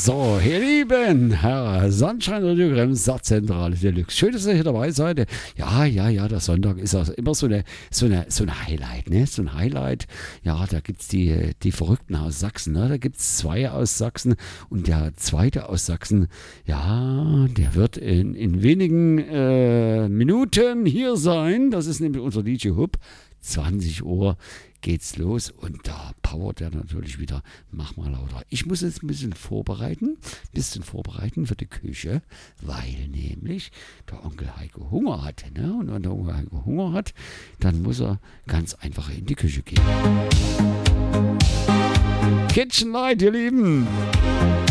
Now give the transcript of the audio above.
So, ihr Lieben, Herr Sandschein Radio Krems, Satzzentrale Deluxe. Schön, dass ihr hier dabei seid. Ja, der Sonntag ist also immer so ein Highlight, ne? So ein Highlight. Ja, da gibt es die Verrückten aus Sachsen, ne? Da gibt es zwei aus Sachsen und der zweite aus Sachsen, ja, der wird in wenigen Minuten hier sein. Das ist nämlich unser DJ Hub. 20 Uhr geht's los und da powert er natürlich wieder, mach mal lauter. Ich muss jetzt ein bisschen vorbereiten für die Küche, weil nämlich der Onkel Heiko Hunger hat. Ne? Und wenn der Onkel Heiko Hunger hat, dann muss er ganz einfach in die Küche gehen. Kitchen Light, ihr Lieben!